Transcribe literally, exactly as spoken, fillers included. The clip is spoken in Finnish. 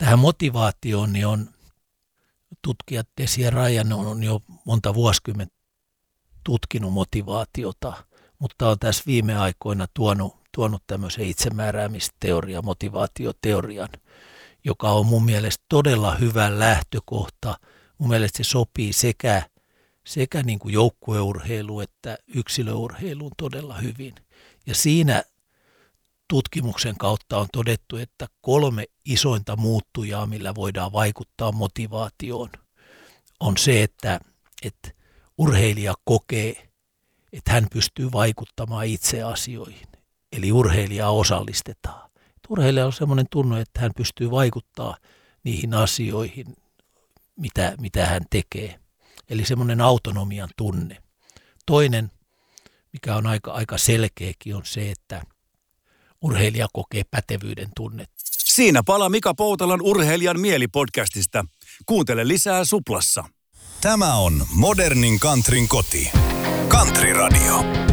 tähän motivaatioon niin on tutkijat Desi ja Ryan on jo monta vuosikymmentä tutkinut motivaatiota, mutta on tässä viime aikoina tuonut, tuonut tämmöisen itsemääräämisteorian, motivaatioteorian, joka on mun mielestä todella hyvä lähtökohta. Mun mielestä se sopii sekä, sekä niin kuin joukkueurheiluun että yksilöurheiluun todella hyvin. Ja siinä tutkimuksen kautta on todettu, että kolme isointa muuttujaa, millä voidaan vaikuttaa motivaatioon, on se, että, että urheilija kokee, että hän pystyy vaikuttamaan itse asioihin. Eli urheilijaa osallistetaan. Urheilija on sellainen tunne, että hän pystyy vaikuttamaan niihin asioihin, mitä, mitä hän tekee. Eli semmoinen autonomian tunne. Toinen, mikä on aika, aika selkeäkin, on se, että urheilija kokee pätevyyden tunnetta. Siinä palaa Mika Poutalan Urheilijan mieli-podcastista. Kuuntele lisää Suplassa. Tämä on modernin countryn koti. Country Radio.